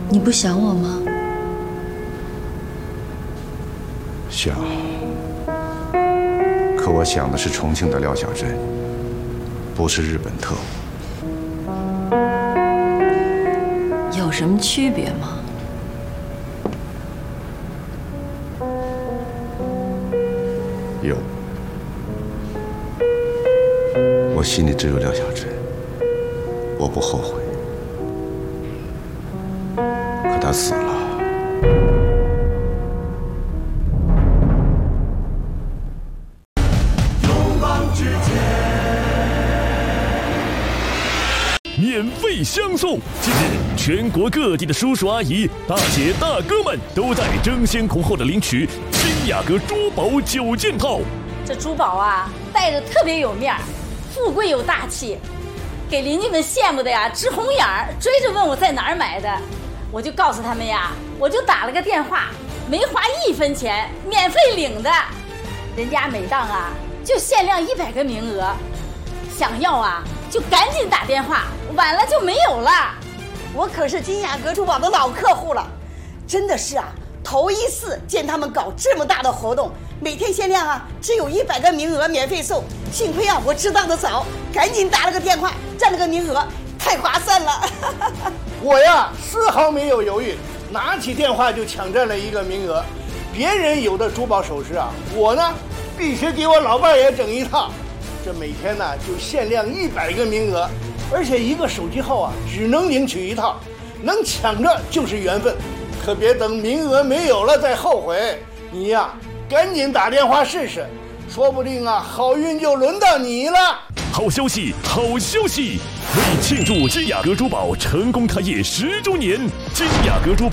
你不想我吗？ 想，可我想的是重庆的廖小珍，不是日本特务。 有什么区别吗？ 有，我心里只有廖小珍，我不后悔。可她死了。 免费相送！近日，全国各地的叔叔阿姨、大姐大哥们都在争先恐后的领取金雅阁珠宝9件套。 这珠宝啊，戴着特别有面儿，富贵又大气，给邻居们羡慕的呀直红眼儿，追着问我在哪儿买的。我就告诉他们呀，我就打了个电话，没花1分钱，免费领的。人家每档啊就限量100个名额，想要啊就赶紧打电话，晚了就没有了。 我可是金雅阁珠宝的老客户了，真的是啊，头一次见他们搞这么大的活动，每天限量啊，只有100个名额免费送。幸亏啊，我知道的早，赶紧打了个电话，占了个名额，太划算了。 我呀，丝毫没有犹豫，拿起电话就抢占了1个名额。别人有的珠宝首饰啊，我呢必须给我老伴也整一套。这每天呢就限量100个名额，而且1个手机号啊只能领取1套，能抢着就是缘分，可别等名额没有了再后悔。你呀，赶紧打电话试试，说不定啊好运就轮到你了。 好消息，好消息！为庆祝金雅阁珠宝成功开业10周年，金雅阁珠宝